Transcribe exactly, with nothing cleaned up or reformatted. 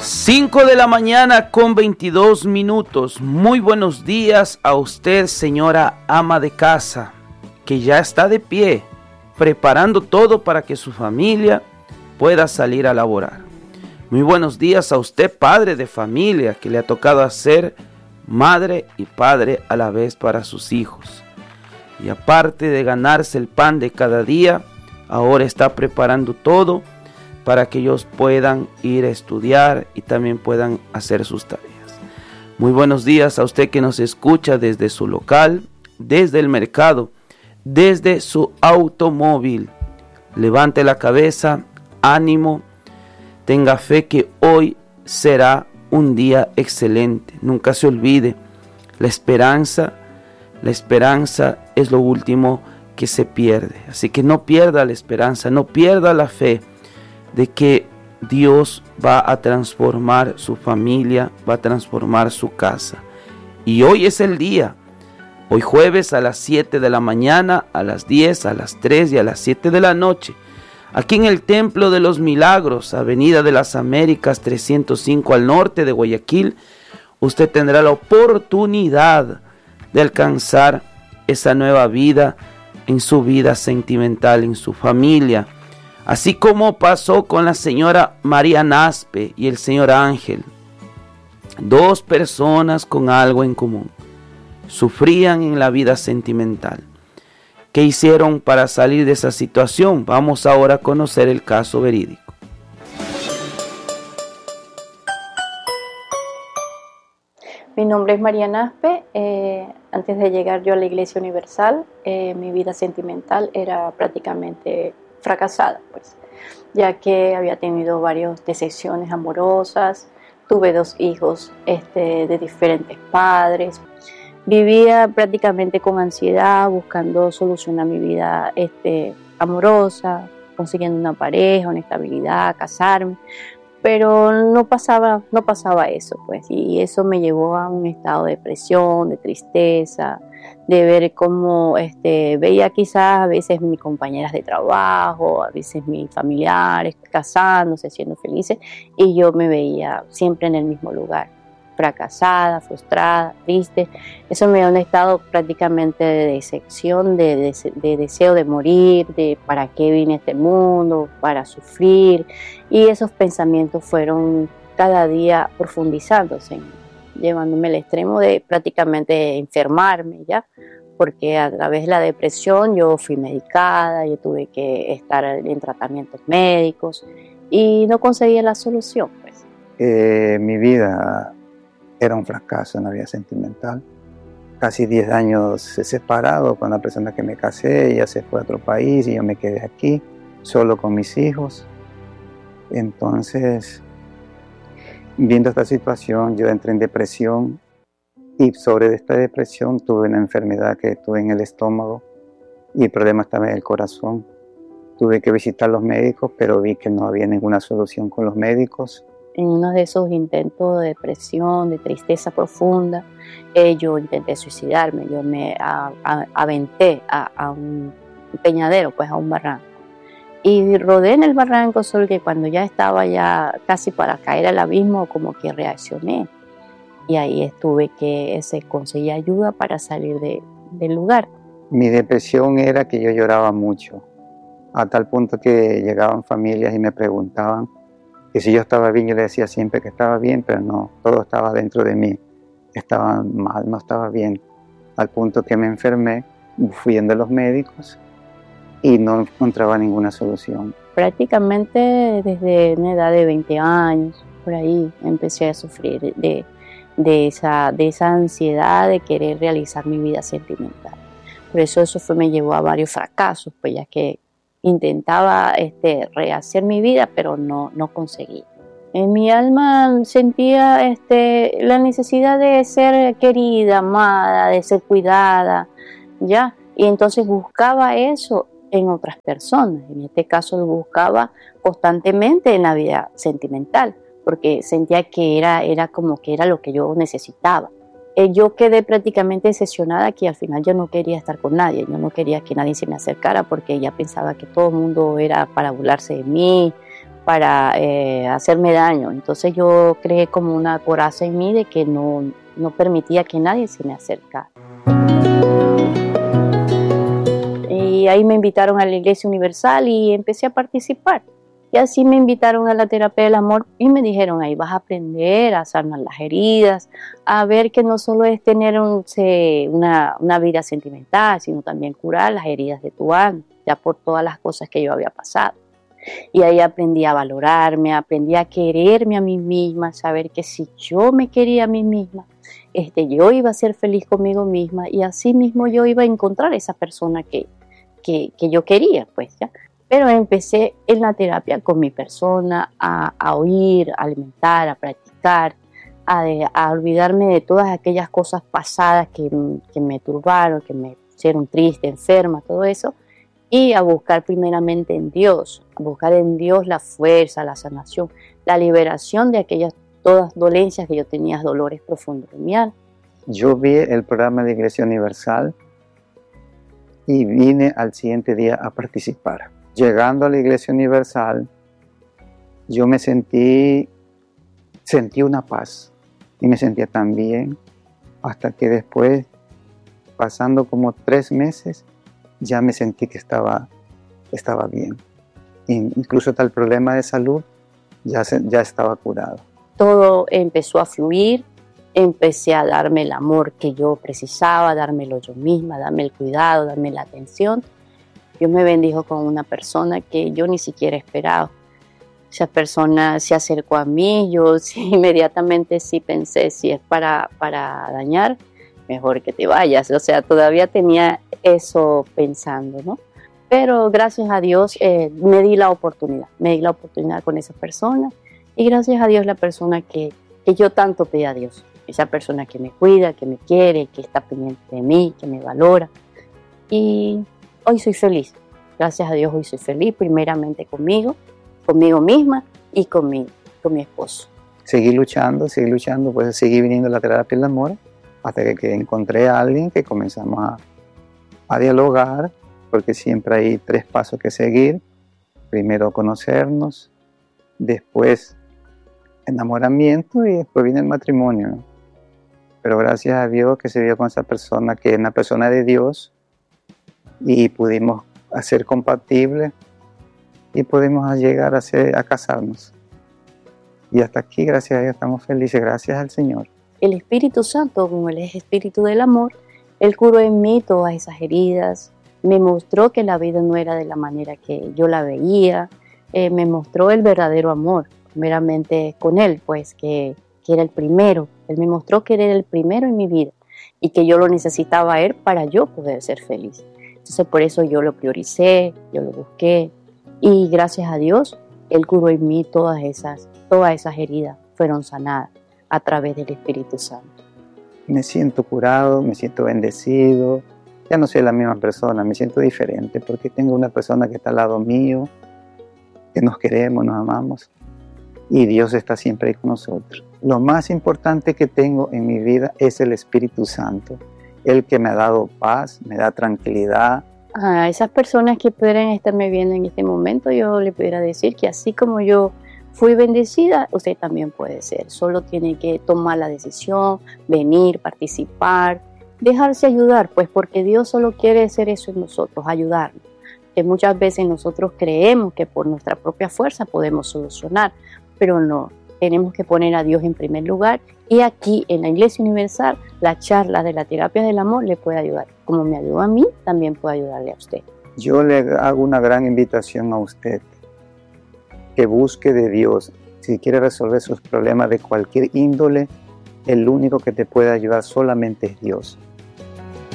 cinco de la mañana con veintidós minutos. Muy buenos días a usted, señora ama de casa, que ya está de pie, preparando todo para que su familia pueda salir a laborar. Muy buenos días a usted, padre de familia, que le ha tocado hacer madre y padre a la vez para sus hijos. Y aparte de ganarse el pan de cada día, ahora está preparando todo para que ellos puedan ir a estudiar y también puedan hacer sus tareas. Muy buenos días a usted que nos escucha desde su local, desde el mercado, desde su automóvil. Levante la cabeza, ánimo, tenga fe que hoy será un día excelente. Nunca se olvide, la esperanza, la esperanza es lo último que se pierde. Así que no pierda la esperanza, no pierda la fe de que Dios va a transformar su familia, va a transformar su casa. Y hoy es el día, hoy jueves a las siete de la mañana, a las diez, a las tres y a las siete de la noche, aquí en el Templo de los Milagros, Avenida de las Américas trescientos cinco al norte de Guayaquil, usted tendrá la oportunidad de alcanzar esa nueva vida en su vida sentimental, en su familia. Así como pasó con la señora María Naspe y el señor Ángel, dos personas con algo en común, sufrían en la vida sentimental. ¿Qué hicieron para salir de esa situación? Vamos ahora a conocer el caso verídico. Mi nombre es María Naspe. Eh, antes de llegar yo a la Iglesia Universal, eh, mi vida sentimental era prácticamente fracasada, pues, ya que había tenido varias decepciones amorosas, tuve dos hijos este, de diferentes padres, vivía prácticamente con ansiedad, buscando solucionar mi vida este, amorosa, consiguiendo una pareja, una estabilidad, casarme, pero no pasaba, no pasaba eso, pues, y eso me llevó a un estado de depresión, de tristeza, de ver cómo este, veía quizás a veces mis compañeras de trabajo, a veces mis familiares casándose, siendo felices, y yo me veía siempre en el mismo lugar, fracasada, frustrada, triste. Eso me dio un estado prácticamente de decepción, de, de, de deseo de morir, de para qué vine a este mundo, para sufrir, y esos pensamientos fueron cada día profundizándose en mí, llevándome al extremo de prácticamente enfermarme ya, porque a través de la depresión yo fui medicada, yo tuve que estar en tratamientos médicos y no conseguía la solución, pues. Eh, mi vida era un fracaso en la vida sentimental. Casi diez años separado con la persona que me casé, ella se fue a otro país y yo me quedé aquí, solo con mis hijos. Entonces, viendo esta situación, yo entré en depresión y sobre esta depresión tuve una enfermedad que tuve en el estómago y el problema estaba en el corazón. Tuve que visitar a los médicos, pero vi que no había ninguna solución con los médicos. En uno de esos intentos de depresión, de tristeza profunda, eh, yo intenté suicidarme, yo me a, a, aventé a, a un peñadero, pues a un barranco. Y rodé en el barranco, solo que cuando ya estaba ya casi para caer al abismo, como que reaccioné. Y ahí estuve que se conseguí ayuda para salir de, del lugar. Mi depresión era que yo lloraba mucho, a tal punto que llegaban familias y me preguntaban que si yo estaba bien. Yo le decía siempre que estaba bien, pero no, todo estaba dentro de mí. Estaba mal, no estaba bien. Al punto que me enfermé, fui yendo a los médicos y no encontraba ninguna solución. Prácticamente desde una edad de veinte años, por ahí, empecé a sufrir de, de, esa, de esa ansiedad de querer realizar mi vida sentimental. Por eso eso fue, me llevó a varios fracasos, pues ya que intentaba este, rehacer mi vida, pero no, no conseguí. En mi alma sentía este, la necesidad de ser querida, amada, de ser cuidada, ¿ya? Y entonces buscaba eso en otras personas. En este caso lo buscaba constantemente en la vida sentimental, porque sentía que era, era como que era lo que yo necesitaba. Eh, yo quedé prácticamente decepcionada que al final yo no quería estar con nadie, yo no quería que nadie se me acercara porque ya pensaba que todo el mundo era para burlarse de mí, para eh, hacerme daño. Entonces yo creé como una coraza en mí de que no, no permitía que nadie se me acercara. Y ahí me invitaron a la Iglesia Universal y empecé a participar. Y así me invitaron a la terapia del amor y me dijeron, ahí vas a aprender a sanar las heridas, a ver que no solo es tener un, se, una, una vida sentimental, sino también curar las heridas de tu alma, ya por todas las cosas que yo había pasado. Y ahí aprendí a valorarme, aprendí a quererme a mí misma, saber que si yo me quería a mí misma, este, yo iba a ser feliz conmigo misma y así mismo yo iba a encontrar esa persona que, que, que yo quería, pues, ¿ya? Pero empecé en la terapia con mi persona a, a oír, a alimentar, a practicar, a, de, a olvidarme de todas aquellas cosas pasadas que, que me turbaron, que me hicieron triste, enferma, todo eso, y a buscar primeramente en Dios, a buscar en Dios la fuerza, la sanación, la liberación de aquellas todas dolencias que yo tenía, dolores profundos en mi alma. Yo vi el programa de Iglesia Universal y vine al siguiente día a participar. Llegando a la Iglesia Universal, yo me sentí, sentí una paz y me sentía tan bien hasta que después, pasando como tres meses, ya me sentí que estaba, estaba bien. Incluso tal problema de salud ya, se, ya estaba curado. Todo empezó a fluir, empecé a darme el amor que yo precisaba, dármelo yo misma, darme el cuidado, darme la atención. Dios me bendijo con una persona que yo ni siquiera esperaba. Esa persona se acercó a mí, yo sí, inmediatamente sí pensé, si es para, para dañar, mejor que te vayas. O sea, todavía tenía eso pensando, ¿no? Pero gracias a Dios eh, me di la oportunidad, me di la oportunidad con esa persona y gracias a Dios la persona que, que yo tanto pedí a Dios, esa persona que me cuida, que me quiere, que está pendiente de mí, que me valora. Y hoy soy feliz, gracias a Dios hoy soy feliz, primeramente conmigo, conmigo misma y con mi, con mi esposo. Seguí luchando, seguí luchando, pues seguí viniendo a la terapia del amor, hasta que, que encontré a alguien que comenzamos a, a dialogar, porque siempre hay tres pasos que seguir. Primero conocernos, después enamoramiento y después viene el matrimonio, ¿no? Pero gracias a Dios que se dio con esa persona, que es una persona de Dios, y pudimos hacer compatibles y pudimos llegar a, ser, a casarnos. Y hasta aquí, gracias a Dios, estamos felices, gracias al Señor. El Espíritu Santo, como Él es Espíritu del amor, Él curó en mí todas esas heridas, me mostró que la vida no era de la manera que yo la veía, eh, me mostró el verdadero amor, primeramente con Él, pues que, que era el primero. Él me mostró que Él era el primero en mi vida y que yo lo necesitaba a Él para yo poder ser feliz. Entonces por eso yo lo prioricé, yo lo busqué y gracias a Dios Él curó en mí todas esas, todas esas heridas, fueron sanadas a través del Espíritu Santo. Me siento curado, me siento bendecido, ya no soy la misma persona, me siento diferente porque tengo una persona que está al lado mío, que nos queremos, nos amamos y Dios está siempre ahí con nosotros. Lo más importante que tengo en mi vida es el Espíritu Santo. El que me ha dado paz, me da tranquilidad. A esas personas que pudieran estarme viendo en este momento, yo le pudiera decir que así como yo fui bendecida, usted también puede ser. Solo tiene que tomar la decisión, venir, participar, dejarse ayudar, pues porque Dios solo quiere hacer eso en nosotros, ayudarnos. Que muchas veces nosotros creemos que por nuestra propia fuerza podemos solucionar, pero no. Tenemos que poner a Dios en primer lugar y aquí en la Iglesia Universal la charla de la terapia del amor le puede ayudar. Como me ayudó a mí, también puede ayudarle a usted. Yo le hago una gran invitación a usted, que busque de Dios. Si quiere resolver sus problemas de cualquier índole, el único que te puede ayudar solamente es Dios.